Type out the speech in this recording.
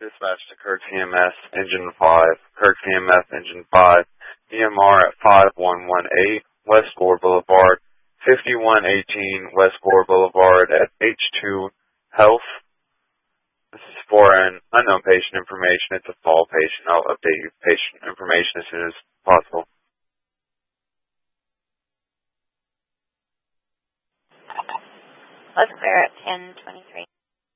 Dispatch to Kirk CMS, Engine 5, Kirk CMS, Engine 5, EMR at 5118 West Gore Boulevard, 5118 West Gore Boulevard at H2 Health. This is for an unknown patient information. It's a fall patient. I'll update you patient information as soon as possible.